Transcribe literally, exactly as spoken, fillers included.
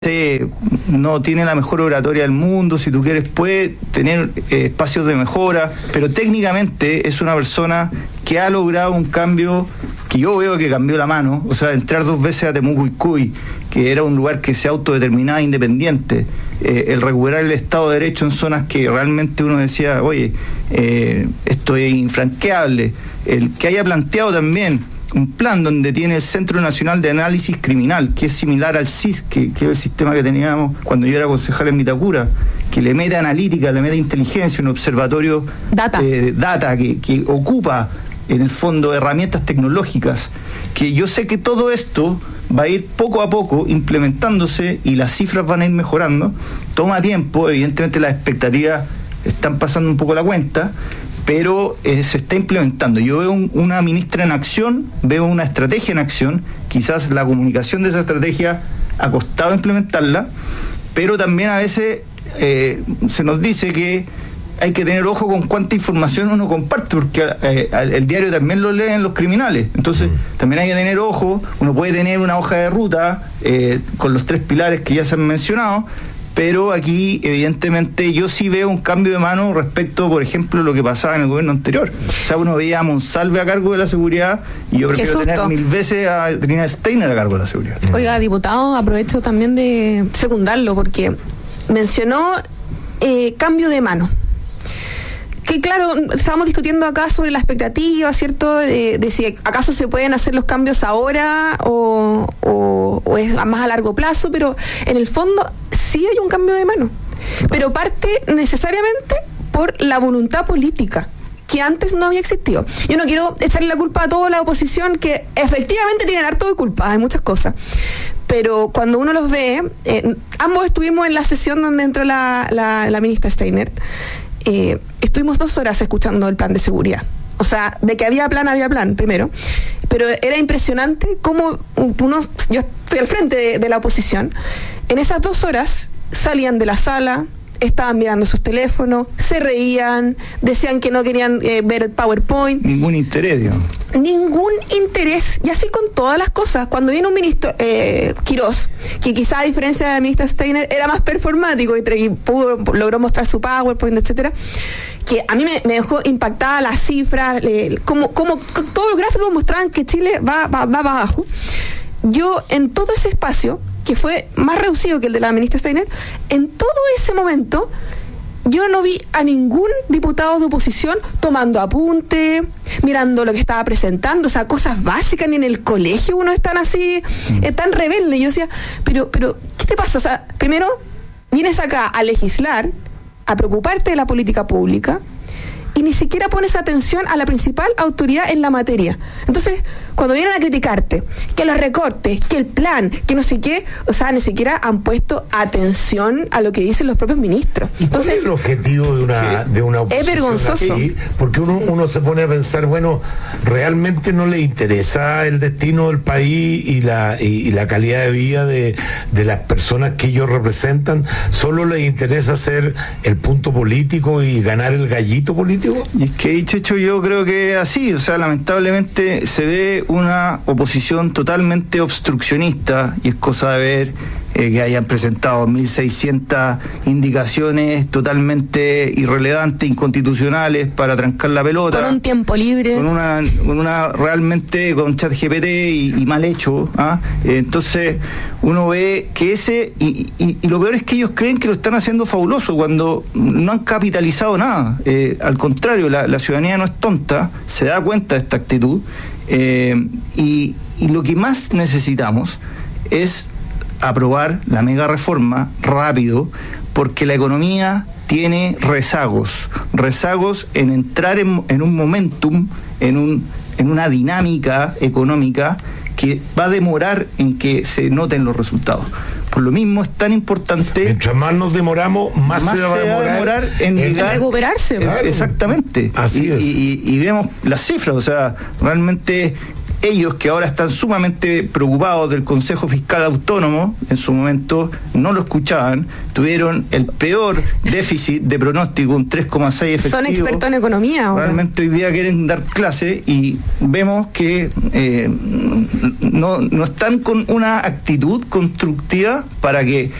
no tiene la mejor oratoria del mundo, si tú quieres puede tener eh, espacios de mejora, pero técnicamente es una persona que ha logrado un cambio que yo veo que cambió la mano, o sea, entrar dos veces a Temuco-Icui, que era un lugar que se autodeterminaba independiente, eh, el recuperar el Estado de Derecho en zonas que realmente uno decía, oye, eh, esto es infranqueable, el que haya planteado también un plan donde tiene el Centro Nacional de Análisis Criminal, que es similar al C I S, que, que es el sistema que teníamos cuando yo era concejal en Vitacura, que le mete analítica, le mete inteligencia, un observatorio data, eh, data que, que ocupa en el fondo herramientas tecnológicas, que yo sé que todo esto va a ir poco a poco implementándose y las cifras van a ir mejorando. Toma tiempo, evidentemente las expectativas están pasando un poco la cuenta, pero eh, se está implementando. Yo veo un, una ministra en acción, veo una estrategia en acción, quizás la comunicación de esa estrategia ha costado implementarla, pero también a veces eh, se nos dice que hay que tener ojo con cuánta información uno comparte, porque eh, el diario también lo leen los criminales, entonces mm. también hay que tener ojo. Uno puede tener una hoja de ruta eh, con los tres pilares que ya se han mencionado, pero aquí evidentemente yo sí veo un cambio de mano respecto, por ejemplo, a lo que pasaba en el gobierno anterior. O sea, uno veía a Monsalve a cargo de la seguridad y yo prefiero tener mil veces a Trinidad Steiner a cargo de la seguridad. Oiga, diputado, aprovecho también de secundarlo porque mencionó eh, cambio de mano. Que claro, estábamos discutiendo acá sobre la expectativa, ¿cierto? De, de si acaso se pueden hacer los cambios ahora o, o, o es más a largo plazo, pero en el fondo sí hay un cambio de mano, pero parte necesariamente por la voluntad política que antes no había existido. Yo no quiero echarle la culpa a toda la oposición, que efectivamente tienen harto de culpa de muchas cosas, pero cuando uno los ve, eh, ambos estuvimos en la sesión donde entró la, la, la ministra Steiner. Eh, estuvimos dos horas escuchando el plan de seguridad. O sea, de que había plan, había plan, primero. Pero era impresionante cómo uno, yo estoy al frente de, de la oposición, en esas dos horas salían de la sala, estaban mirando sus teléfonos, se reían, decían que no querían eh, ver el PowerPoint. Ningún interés, digamos. Ningún interés, y así con todas las cosas. Cuando viene un ministro, eh, Quirós, que quizá a diferencia de la ministra Steiner era más performático y, y pudo, logró mostrar su PowerPoint, etcétera, que a mí me, me dejó impactada las cifras, eh, como, como todos los gráficos mostraban que Chile va, va, va abajo. Yo en todo ese espacio, que fue más reducido que el de la ministra Steiner, en todo ese momento yo no vi a ningún diputado de oposición tomando apunte, mirando lo que estaba presentando, o sea, cosas básicas. Ni en el colegio uno es tan así, eh, tan rebelde. Yo decía, pero, pero, ¿qué te pasa? O sea, primero vienes acá a legislar, a preocuparte de la política pública, y ni siquiera pones atención a la principal autoridad en la materia. Entonces, cuando vienen a criticarte, que los recortes, que el plan, que no sé qué, o sea, ni siquiera han puesto atención a lo que dicen los propios ministros. Entonces, ¿cuál es el objetivo de una, de una oposición? Es vergonzoso. Así? Porque uno, uno se pone a pensar, bueno, realmente no le interesa el destino del país y la, y, y la calidad de vida de, de las personas que ellos representan, solo les interesa ser el punto político y ganar el gallito político. Y es que, Checho, yo creo que así, o sea, lamentablemente se ve una oposición totalmente obstruccionista, y es cosa de ver eh, que hayan presentado mil seiscientas indicaciones totalmente irrelevantes, inconstitucionales, para trancar la pelota. Con un tiempo libre. Con una, con una realmente, con ChatGPT y, y mal hecho. ¿ah? Eh, entonces, uno ve que ese, y, y, y lo peor es que ellos creen que lo están haciendo fabuloso, cuando no han capitalizado nada. Eh, al contrario, la, la ciudadanía no es tonta, se da cuenta de esta actitud, eh, y, y lo que más necesitamos es aprobar la mega reforma rápido, porque la economía tiene rezagos, rezagos en entrar en, en un momentum, en un en una dinámica económica que va a demorar en que se noten los resultados. Por lo mismo es tan importante. Mientras más nos demoramos, más, más se va a demorar, demorar en, en llegar, recuperarse. Claro. Exactamente. Así y, es. Y, y, y vemos las cifras, o sea, realmente ellos que ahora están sumamente preocupados del Consejo Fiscal Autónomo, en su momento no lo escuchaban, tuvieron el peor déficit de pronóstico, un tres coma seis efectivo. Son expertos en economía ahora. Realmente hoy día quieren dar clase y vemos que eh, no, no están con una actitud constructiva para que